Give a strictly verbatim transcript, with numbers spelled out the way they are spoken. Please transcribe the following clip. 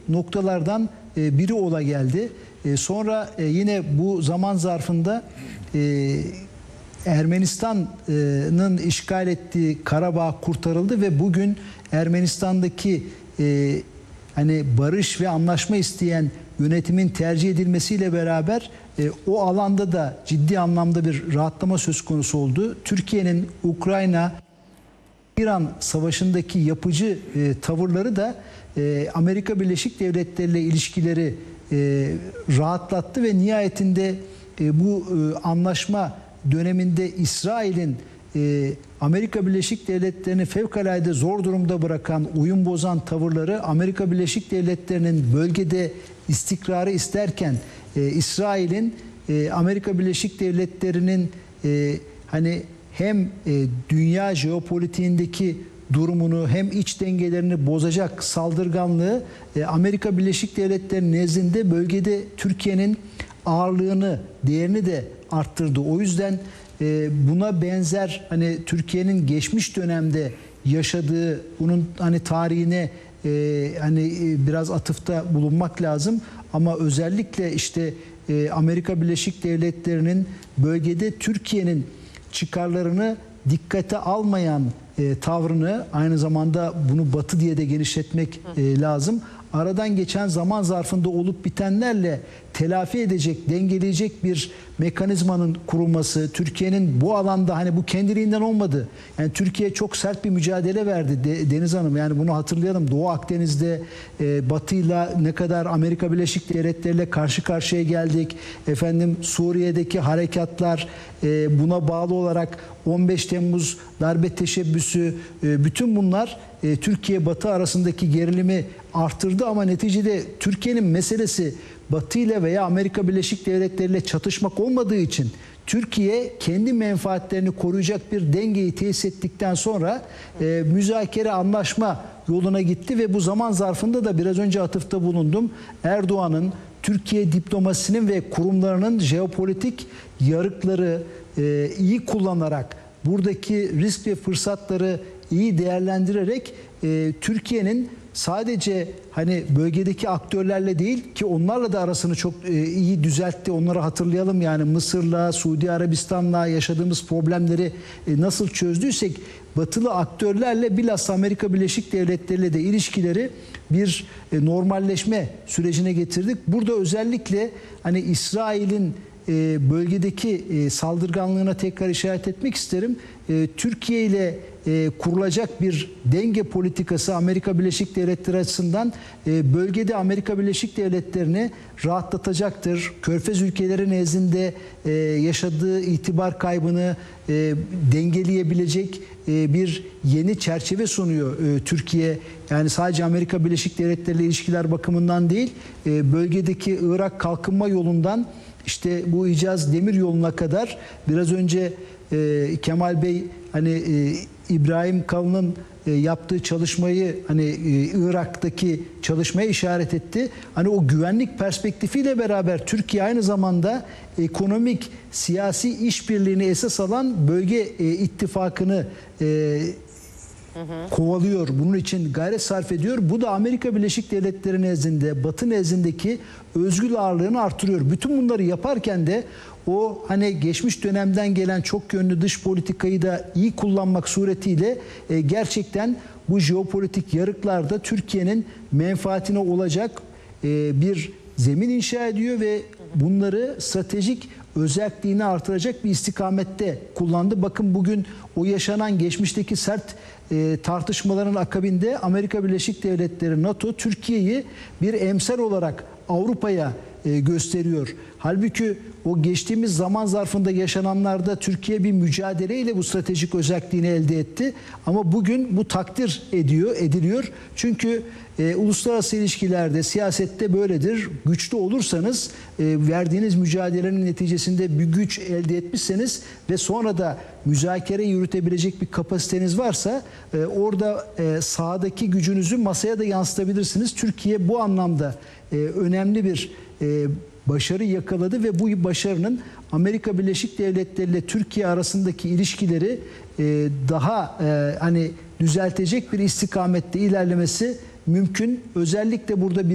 noktalardan e, biri ola geldi. E, sonra e, yine bu zaman zarfında e, Ermenistan'ın işgal ettiği Karabağ kurtarıldı ve bugün Ermenistan'daki e, hani barış ve anlaşma isteyen yönetimin tercih edilmesiyle beraber e, o alanda da ciddi anlamda bir rahatlama söz konusu oldu. Türkiye'nin Ukrayna İran savaşındaki yapıcı e, tavırları da e, Amerika Birleşik Devletleri ile ilişkileri e, rahatlattı ve nihayetinde e, bu e, anlaşma döneminde İsrail'in e, Amerika Birleşik Devletleri'ni fevkalade zor durumda bırakan, uyum bozan tavırları, Amerika Birleşik Devletleri'nin bölgede istikrarı isterken e, İsrail'in e, Amerika Birleşik Devletleri'nin e, hani hem e, dünya jeopolitiğindeki durumunu hem iç dengelerini bozacak saldırganlığı e, Amerika Birleşik Devletleri nezdinde bölgede Türkiye'nin ağırlığını, değerini de arttırdı. O yüzden e, buna benzer hani Türkiye'nin geçmiş dönemde yaşadığı bunun hani tarihine e, hani e, biraz atıfta bulunmak lazım. Ama özellikle işte e, Amerika Birleşik Devletleri'nin bölgede Türkiye'nin çıkarlarını dikkate almayan e, tavrını, aynı zamanda bunu Batı diye de genişletmek e, lazım. Aradan geçen zaman zarfında olup bitenlerle telafi edecek, dengeleyecek bir mekanizmanın kurulması, Türkiye'nin bu alanda hani bu kendiliğinden olmadı. Yani Türkiye çok sert bir mücadele verdi Deniz Hanım. Yani bunu hatırlayalım. Doğu Akdeniz'de e, Batı'yla ne kadar Amerika Birleşik Devletleri ile karşı karşıya geldik. Efendim Suriye'deki harekatlar, e, buna bağlı olarak on beş Temmuz darbe teşebbüsü, e, bütün bunlar e, Türkiye-Batı arasındaki gerilimi arttırdı ama neticede Türkiye'nin meselesi Batı ile veya Amerika Birleşik Devletleri ile çatışmak olmadığı için Türkiye kendi menfaatlerini koruyacak bir dengeyi tesis ettikten sonra e, müzakere anlaşma yoluna gitti ve bu zaman zarfında da biraz önce atıfta bulundum. Erdoğan'ın Türkiye diplomasisinin ve kurumlarının jeopolitik yarıkları e, iyi kullanarak buradaki risk ve fırsatları iyi değerlendirerek e, Türkiye'nin sadece hani bölgedeki aktörlerle değil ki onlarla da arasını çok e, iyi düzeltti. Onları hatırlayalım, yani Mısır'la, Suudi Arabistan'la yaşadığımız problemleri e, nasıl çözdüysek batılı aktörlerle bilhassa Amerika Birleşik Devletleri ile de ilişkileri bir e, normalleşme sürecine getirdik. Burada özellikle hani İsrail'in e, bölgedeki e, saldırganlığına tekrar işaret etmek isterim. E, Türkiye ile e, kurulacak bir denge politikası Amerika Birleşik Devletleri açısından e, bölgede Amerika Birleşik Devletleri'ni rahatlatacaktır. Körfez ülkeleri nezdinde e, yaşadığı itibar kaybını e, dengeleyebilecek e, bir yeni çerçeve sunuyor e, Türkiye. Yani sadece Amerika Birleşik Devletleri ile ilişkiler bakımından değil, e, bölgedeki Irak kalkınma yolundan İşte bu İcaz Demir Yolu'na kadar biraz önce e, Kemal Bey hani e, İbrahim Kalın'ın e, yaptığı çalışmayı hani e, Irak'taki çalışmaya işaret etti. Hani o güvenlik perspektifiyle beraber Türkiye aynı zamanda ekonomik, siyasi işbirliğini esas alan bölge e, ittifakını e, kovalıyor. Bunun için gayret sarf ediyor. Bu da Amerika Birleşik Devletleri nezdinde, Batı nezdindeki özgül ağırlığını artırıyor. Bütün bunları yaparken de o hani geçmiş dönemden gelen çok yönlü dış politikayı da iyi kullanmak suretiyle e, gerçekten bu jeopolitik yarıklarda Türkiye'nin menfaatine olacak e, bir zemin inşa ediyor ve bunları stratejik özelliğini artıracak bir istikamette kullandı. Bakın bugün o yaşanan geçmişteki sert e, tartışmaların akabinde Amerika Birleşik Devletleri, NATO, Türkiye'yi bir emsal olarak Avrupa'ya e, gösteriyor. Halbuki o geçtiğimiz zaman zarfında yaşananlarda Türkiye bir mücadeleyle bu stratejik özelliğini elde etti. Ama bugün bu takdir ediyor, ediliyor. Çünkü e, uluslararası ilişkilerde, siyasette böyledir. Güçlü olursanız, e, verdiğiniz mücadelenin neticesinde bir güç elde etmişseniz ve sonra da müzakere yürütebilecek bir kapasiteniz varsa e, orada e, sahadaki gücünüzü masaya da yansıtabilirsiniz. Türkiye bu anlamda e, önemli bir e, başarı yakaladı ve bu başarının Amerika Birleşik Devletleri ile Türkiye arasındaki ilişkileri e, daha e, hani düzeltecek bir istikamette ilerlemesi mümkün. Özellikle burada bir